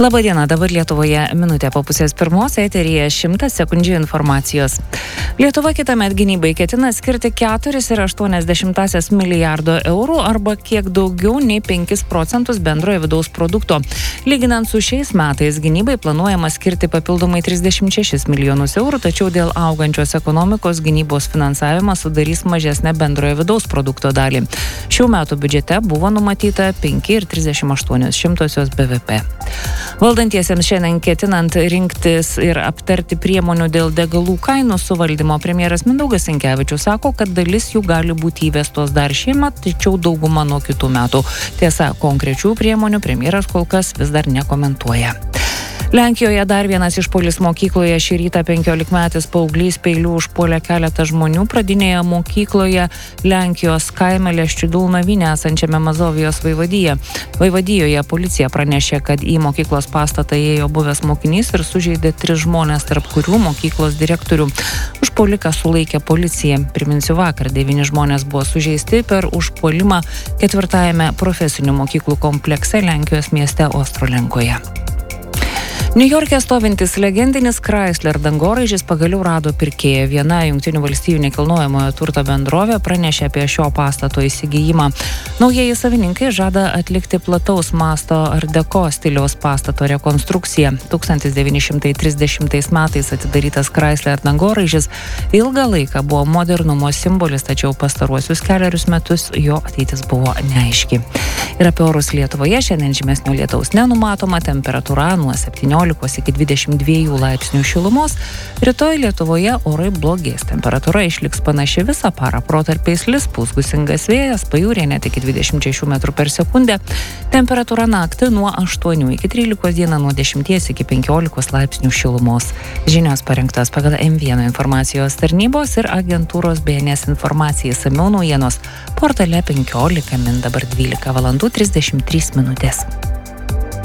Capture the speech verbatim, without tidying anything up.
Labadiena, dabar Lietuvoje minutė po pusės pirmos, eteryje šimtas sekundžių informacijos. Lietuva kitąmet gynybai ketina skirti keturis ir aštuonias dešimtąsias milijardo eurų arba kiek daugiau nei penkis procentus bendrojo vidaus produkto. Lyginant su šiais metais gynybai planuojama skirti papildomai trisdešimt šešis milijonus eurų, tačiau dėl augančios ekonomikos gynybos finansavimas sudarys mažesnę bendrojo vidaus produkto dalį. Šių metų biudžete buvo numatyta penki ir trisdešimt aštuonios šimtosios B V P. Valdantiesiems šiandien ketinant rinktis ir aptarti priemonių dėl degalų kainų suvaldymo, premjeras Mindaugas Sinkevičius sako, kad dalis jų gali būti įvestos dar šiemet, tačiau dauguma nuo kitų metų. Tiesa, konkrečių priemonių premjeras kol kas vis dar nekomentuoja. Lenkijoje dar vienas išpuolis mokykloje. Šį rytą penkiolikmetis paauglys peiliu užpuolė keletą žmonių pradinėje mokykloje Lenkijos kaime Leščiudų Navyne esančiame Mazovijos vaivadije. Vaivadijoje policija pranešė, kad į mokyklos pastatą įėjo buvęs mokinys ir sužeidė tris žmonės, tarp kurių mokyklos direktorių. Užpuoliką sulaikė policija. Priminsiu, vakar devyni žmonės buvo sužeisti per užpuolimą ketvirtajame profesinių mokyklų komplekse Lenkijos mieste Ostrolenkoje. Niujorke stovintis legendinis Chrysler dangoraižis pagaliau rado pirkėją. Viena Jungtinių valstijų nekilnojamojo turto bendrovė pranešė apie šio pastato įsigijimą. Naujieji savininkai žada atlikti plataus masto art deco stiliaus pastato rekonstrukciją. tūkstantis devyni šimtai trisdešimtais metais atidarytas Chrysler dangoraižis ilgą laiką buvo modernumo simbolis, tačiau pastaruosius keliarius metus jo ateitis buvo neaiški. Ir apie orus Lietuvoje šiandien žymesnio lietaus nenumatoma, temperatūra nuo septyniolikos iki dvidešimt dviejų laipsnių šilumos. Rytoj Lietuvoje orai blogės. Temperatūra išliks panaši visą parą. Protarpiais lis pūs gūsingas vėjas, pajūryje net iki dvidešimt šešių metrų per sekundę. Temperatūra naktį nuo aštuonių iki trylikos, dieną nuo dešimties iki penkiolikos laipsnių šilumos. Žinios parengtos pagal M vienas informacijos tarnybos ir agentūros B N S informacijai. Išsamiau naujienos portale penkiolika min, dabar dvylika valandų trisdešimt trys minutės.